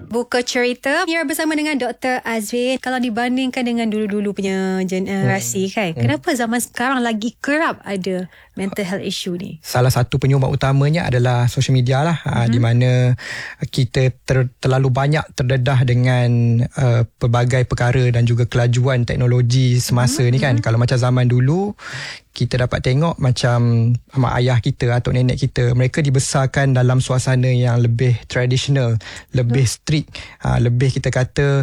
Buka cerita Mira bersama dengan Dr. Azwin. Kalau dibandingkan dengan dulu-dulu punya generasi kan, kenapa zaman sekarang lagi kerap ada mental health issue ni? Salah satu penyumbang utamanya adalah social media lah, di mana kita terlalu banyak terdedah dengan pelbagai perkara dan juga kelajuan teknologi semasa ni kan. Kalau macam zaman dulu, kita dapat tengok macam mak ayah kita atau nenek kita, mereka dibesarkan dalam suasana yang lebih tradisional, lebih strict, lebih kita kata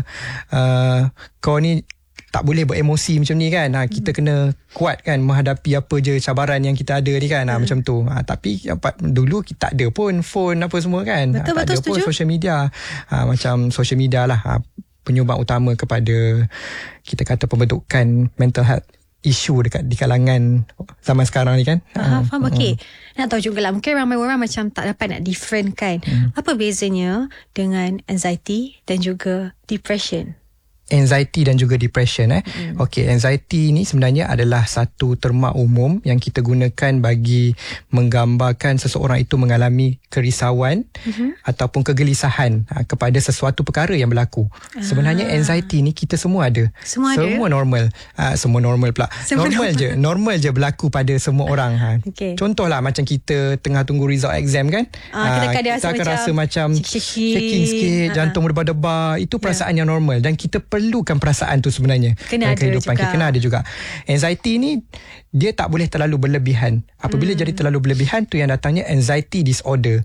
kau ni tak boleh beremosi macam ni kan. Kita kena kuat kan menghadapi apa je cabaran yang kita ada ni kan. Macam tu. Tapi dulu kita tak ada pun phone apa semua kan. Betul, tak ada setuju. pun social media. Macam social media lah penyumbang utama kepada kita kata pembentukan mental health isu di kalangan zaman sekarang ni kan. Faham. Okey. Nak tahu jugalah, mungkin ramai orang macam tak dapat nak different kan. Apa bezanya dengan anxiety dan juga depression? Anxiety dan juga depression. Okey, anxiety ni sebenarnya adalah satu terma umum yang kita gunakan bagi menggambarkan seseorang itu mengalami kerisauan ataupun kegelisahan kepada sesuatu perkara yang berlaku. Sebenarnya anxiety ni kita semua ada. Semua normal. Semua normal pula. Semua Normal je berlaku pada semua orang. Okay. Contohlah macam kita tengah tunggu result exam kan. Kita akan rasa macam shaking sikit, jantung berdebar-debar. Itu perasaan yang normal dan kita perlukan perasaan tu sebenarnya dalam kehidupan kita. Kena ada juga. Anxiety ni dia tak boleh terlalu berlebihan. Apabila jadi terlalu berlebihan, tu yang datangnya anxiety disorder.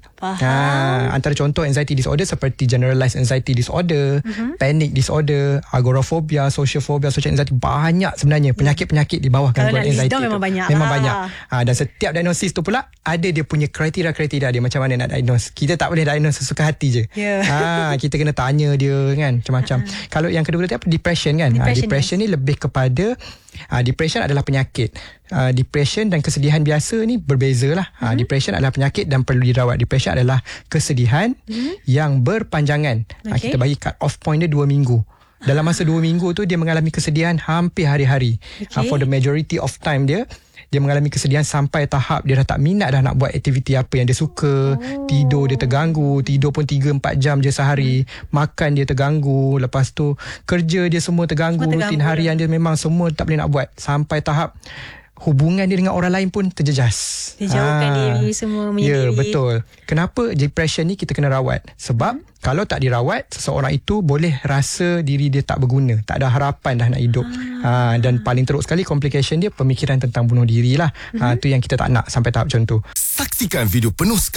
Antara contoh anxiety disorder seperti generalized anxiety disorder, panic disorder, agoraphobia, social phobia, social anxiety. Banyak sebenarnya penyakit-penyakit di bawah gangguan anxiety tu. Memang banyak. Dan setiap diagnosis tu pula ada dia punya kriteria dia macam mana nak diagnose. Kita tak boleh diagnose sesuka hati je. Kita kena tanya dia kan macam-macam. Kalau yang kedua tadi apa, depression kan. Depression ni lebih kepada depression adalah penyakit. Depression dan kesedihan biasa ni berbeza lah. Depression adalah penyakit dan perlu dirawat. Depression adalah kesedihan yang berpanjangan. Kita bagi cut off point dia 2 minggu. Dalam masa 2 minggu tu dia mengalami kesedihan hampir hari-hari. For the majority of time dia mengalami kesedihan sampai tahap dia dah tak minat dah nak buat aktiviti apa yang dia suka. Tidur dia terganggu, tidur pun 3-4 jam je sehari. Makan dia terganggu, lepas tu kerja dia semua terganggu. Rutin harian dia memang semua tak boleh nak buat. Sampai tahap hubungan dia dengan orang lain pun terjejas. Dijauhkan diri, semua menyendiri. Ya, betul. Kenapa depression ni kita kena rawat? Sebab kalau tak dirawat, seseorang itu boleh rasa diri dia tak berguna, tak ada harapan dah nak hidup. Dan paling teruk sekali complication dia pemikiran tentang bunuh diri lah. Itu yang kita tak nak sampai tahap macam tu. Saksikan video penuh sekali